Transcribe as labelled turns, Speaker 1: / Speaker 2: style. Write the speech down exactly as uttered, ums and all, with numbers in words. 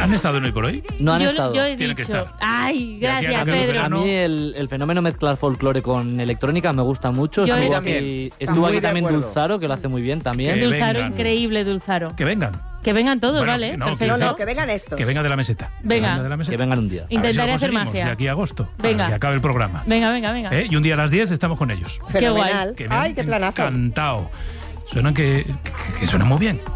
Speaker 1: ¿Han estado en Hoy por Hoy?
Speaker 2: No han
Speaker 3: yo,
Speaker 2: estado.
Speaker 3: yo he
Speaker 1: Tienen que
Speaker 3: dicho.
Speaker 1: estar.
Speaker 3: Ay,
Speaker 1: De aquí a
Speaker 3: gracias,
Speaker 1: que acabe el
Speaker 3: Pedro.
Speaker 2: A
Speaker 1: verano.
Speaker 2: mí el, el fenómeno mezclar folclore con electrónica me gusta mucho.
Speaker 3: Yo
Speaker 2: Estuvo
Speaker 3: también.
Speaker 2: aquí,
Speaker 4: Estoy
Speaker 2: estuvo
Speaker 4: muy
Speaker 2: aquí
Speaker 4: de
Speaker 2: también
Speaker 4: acuerdo.
Speaker 2: Dulzaro, que lo hace muy bien también.
Speaker 1: Que
Speaker 3: Dulzaro,
Speaker 1: vengan.
Speaker 3: increíble, Dulzaro.
Speaker 1: Que vengan.
Speaker 3: Que vengan todos,
Speaker 1: Bueno,
Speaker 3: ¿vale?
Speaker 1: no,
Speaker 3: Perfecto.
Speaker 4: No, no, que vengan estos.
Speaker 1: Que venga de la meseta.
Speaker 3: Venga.
Speaker 1: Que venga de la meseta.
Speaker 2: Que vengan un día.
Speaker 1: A ver si lo
Speaker 3: Intentaré hacer
Speaker 1: conseguimos
Speaker 3: magia.
Speaker 1: De aquí a agosto.
Speaker 3: Venga.
Speaker 1: Para que acabe el programa.
Speaker 3: Venga, venga, venga.
Speaker 1: ¿Eh? Y un día a las diez estamos con ellos.
Speaker 3: Qué guay.
Speaker 4: Fenomenal.
Speaker 1: Que me
Speaker 4: Ay,
Speaker 1: han
Speaker 4: qué planazo.
Speaker 1: encantado. Suenan que, que, que suenan muy bien.